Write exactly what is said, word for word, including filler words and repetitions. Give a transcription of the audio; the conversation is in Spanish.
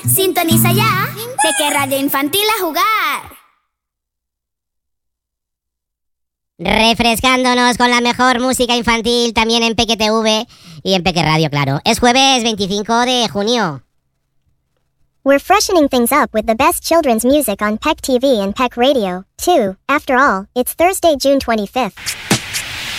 Sintoniza ya Peque Radio Infantil a jugar. Refrescándonos con la mejor música infantil también en Peque T V y en Peque Radio, claro. Es jueves veinticinco de junio. We're freshening things up with the best children's music on Peck T V and Peck Radio, too. After all, it's Thursday, June twenty-fifth.